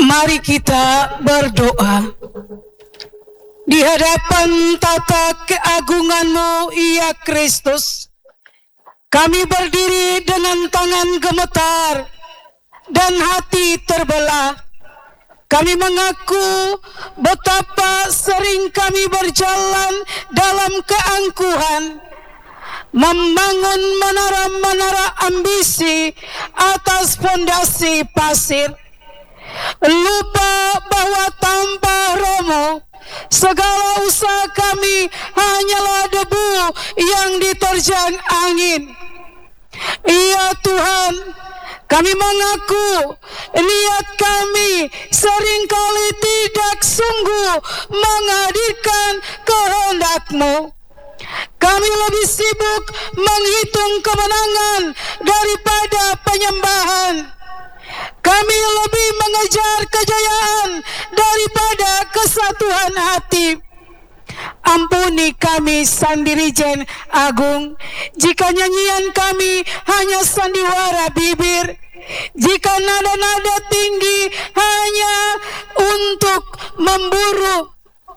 Mari kita berdoa. Di hadapan tata keagungan-Mu, ya Kristus, kami berdiri dengan tangan gemetar dan hati terbelah. Kami mengaku betapa sering kami berjalan dalam keangkuhan, membangun menara-menara ambisi atas fondasi pasir. Lupa bahwa tanpa Romo, segala usaha kami hanyalah debu yang diterjang angin. Ya Tuhan, kami mengaku niat kami seringkali tidak sungguh menghadirkan kehendak-Mu. Kami lebih sibuk menghitung kemenangan daripada penyembahan. Kami lebih mengejar kejayaan daripada kesatuan hati. Ampuni kami, Sang Dirijen Agung, jika nyanyian kami hanya sandiwara bibir, jika nada-nada tinggi hanya untuk memburu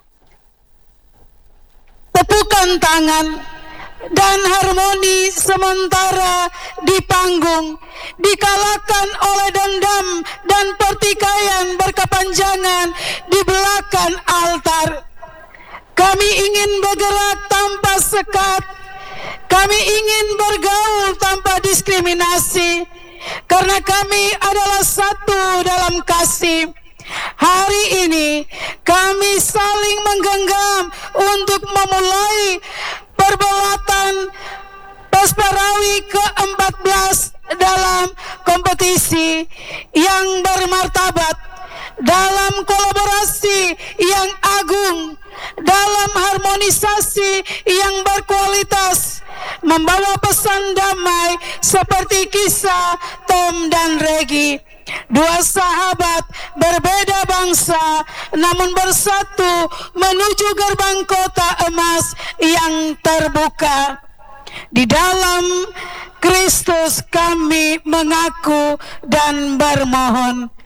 tepukan tangan, dan harmoni sementara di panggung dikalahkan oleh dendam dan pertikaian berkepanjangan di belakang altar. Kami ingin bergerak tanpa sekat. Kami ingin bergaul tanpa diskriminasi, karena kami adalah satu dalam kasih. Hari ini kami saling menggenggam untuk memulai perhelatan Pasparawi ke-14 dalam kompetisi yang bermartabat, dalam kolaborasi yang agung, dalam harmonisasi yang berkualitas, membawa pesan damai seperti kisah Tom dan Regi, dua sahabat berbeda bangsa namun bersatu menuju gerbang kota emas yang terbuka. Di dalam Kristus kami mengaku dan bermohon.